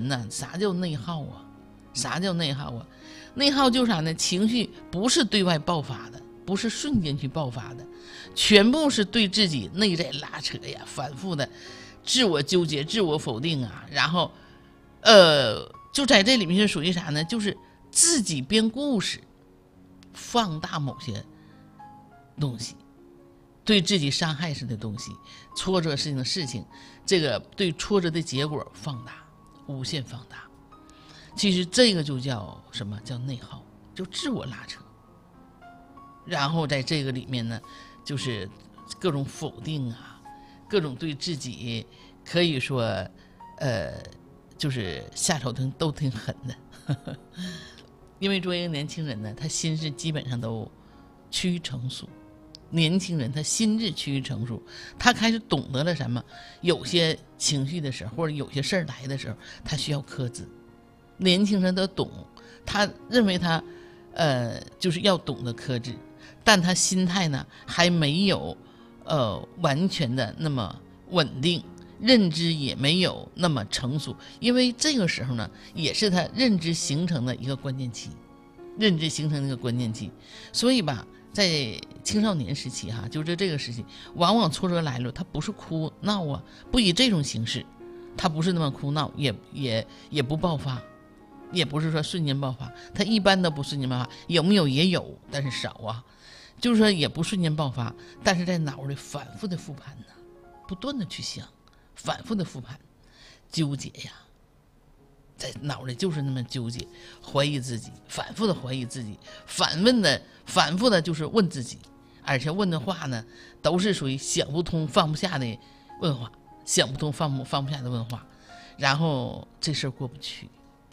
人呢，啥叫内耗啊？啥叫内耗啊？内耗就是啥呢？情绪不是对外爆发的，不是瞬间去爆发的，全部是对自己内在拉扯呀，反复的自我纠结、自我否定啊，然后就在这里面是属于啥呢？就是自己编故事，放大某些东西，对自己伤害式的东西，挫折性的事情，这个对挫折的结果放大，无限放大。其实这个就叫什么？叫内耗，就自我拉扯。然后在这个里面呢，就是各种否定啊，各种对自己可以说就是下手都挺狠的。因为作为一个年轻人呢，他心智基本上都趋于成熟。年轻人他心智趋于成熟，他开始懂得了什么？有些情绪的时候，或者有些事儿来的时候，他需要克制。年轻人都懂，他认为他就是要懂得克制，但他心态呢还没有完全的那么稳定，认知也没有那么成熟，因为这个时候呢也是他认知形成的一个关键期，所以吧，在青少年时期哈，就是这个时期，往往挫折来了，他不是哭闹啊，不以这种形式，他不是那么哭闹，也不爆发，也不是说瞬间爆发，他一般都不瞬间爆发，有没有也有，但是少啊，就是说也不瞬间爆发，但是在脑里反复的复盘呢，不断的去想，反复的复盘，纠结呀，在脑里就是那么纠结，怀疑自己，反复的怀疑自己，反复的就是问自己，而且问的话呢，都是属于想不通放不下的问话，想不通放不下的问话，然后这事儿过不去。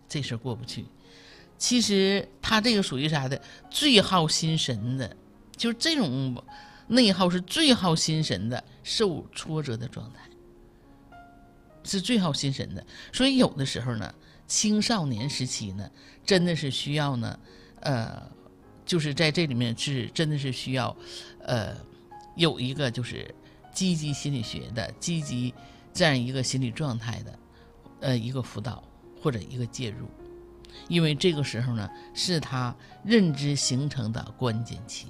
其实他这个属于啥的？最耗心神的，就是这种内耗是最耗心神的，受挫折的状态是最耗心神的。所以有的时候呢，青少年时期呢，真的是需要呢，就是在这里面是真的是需要，有一个就是积极心理学的积极这样一个心理状态的，一个辅导或者一个介入，因为这个时候呢，是他认知形成的关键期，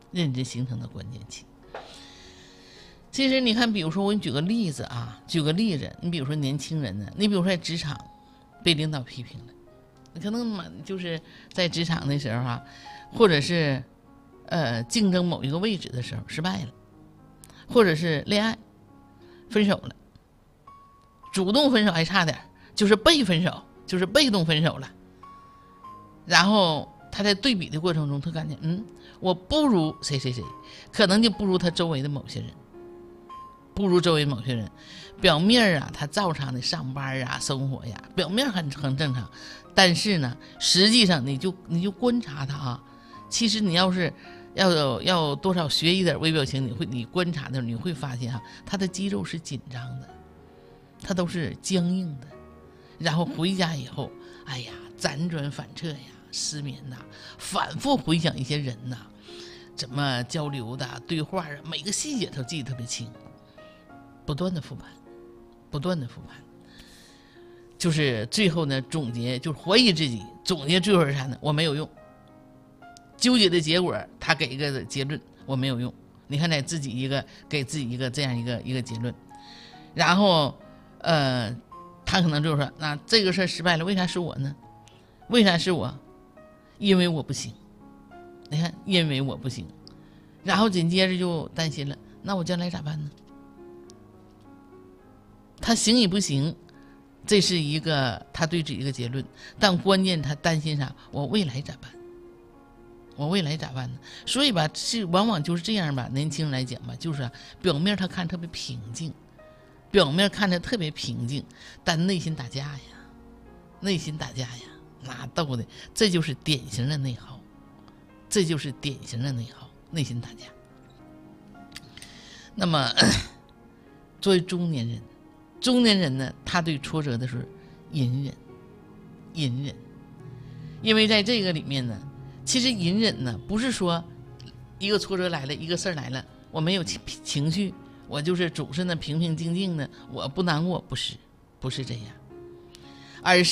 其实你看，比如说我给你举个例子，你比如说年轻人呢，你比如说在职场被领导批评了，你可能就是在职场的时候啊，或者是竞争某一个位置的时候失败了，或者是恋爱分手了，主动分手还差点，就是被分手，就是被动分手了。然后他在对比的过程中，他感觉我不如谁谁谁，可能就不如他周围的某些人，表面啊他照常的上班啊生活呀，表面很正常，但是呢，实际上你就观察他啊，其实你要是要多少学一点微表情，你观察的你会发现他的肌肉是紧张的，他都是僵硬的，然后回家以后，哎呀，辗转反侧呀，失眠呐，反复回想一些人呐，怎么交流的对话啊，每个细节都记得特别清，不断的复盘，就是最后呢总结，就是怀疑自己，总结最后是啥呢？我没有用，纠结的结果他给一个结论，我没有用。你看给自己一个这样一个结论，然后他可能就是说，那这个事儿失败了，为啥是我呢？为啥是我？因为我不行。你看，因为我不行，然后紧接着就担心了，那我将来咋办呢？他行与不行，这是一个他对自己一个结论，但关键他担心啥？我未来咋办？呢？所以吧，往往就是这样吧。年轻人来讲吧，就是表面他看特别平静，但内心打架呀，那斗的，这就是典型的内耗，内心打架。那么，作为中年人呢，他对挫折的是隐忍，因为在这个里面呢，其实隐忍呢，不是说一个挫折来了，一个事儿来了，我没有情绪，我就是总是那平平静静的，我不难过，不是这样，而是